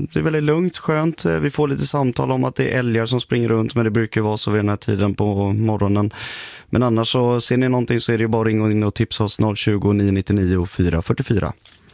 det är väldigt lugnt, skönt. Vi får lite samtal om att det är älgar som springer runt, men det brukar vara så vid den här tiden på morgonen. Men annars så ser ni någonting så är det bara att ringa in och tipsa oss 020 999 444.